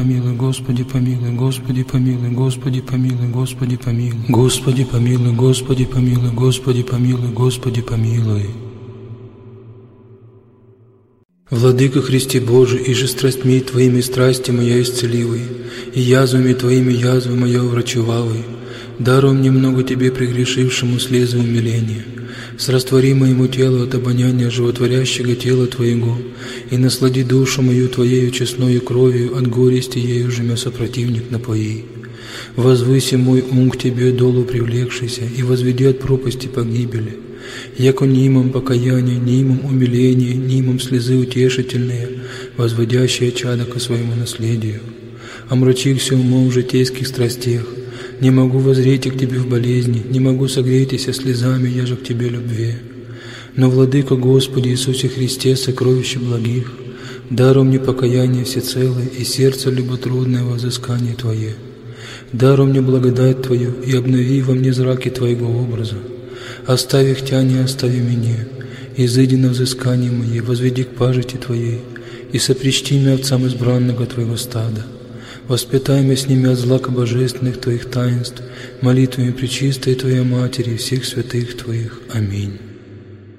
помилуй, Господи, помилуй, Господи, помилуй, Господи, помилуй, Господи, помилуй, Господи, помилуй, Господи, помилуй, Господи, помилуй, Господи, помилуй. Владыка Христе Божий, и же страстьми Твоими страсти моя исцеливай, и язвами Твоими язвы моя врачевавай. Даруй мне много Тебе прегрешившему слезы умиления. Сраствори моему телу от обоняния животворящего тела Твоего, и наслади душу мою Твоею честною кровью, от горести ею же мя сопротивник напои. Возвыси мой ум к Тебе, долу привлекшийся, и возведи от пропасти погибели. Яко нимом покаяние, нимом умиление, нимом слезы утешительные, возводящие чадо ко своему наследию. Омрачихся умом в житейских страстях, не могу воззреть к Тебе в болезни, не могу согреться слезами, яже к Тебе любви. Но, Владыка Господи Иисусе Христе, сокровище благих, даруй мне покаяние всецелое и сердце люботрудное во взыскание Твое. Даруй мне благодать Твою и обнови во мне зраки Твоего образа. Оставь их Тя, не остави меня, изыди на взыскание мое, возведи к пажити Твоей, и сопричти меня овцам избранного Твоего стада. Воспитай меня с ними от злака божественных Твоих таинств, молитвами пречистой Твоей Матери и всех святых Твоих. Аминь.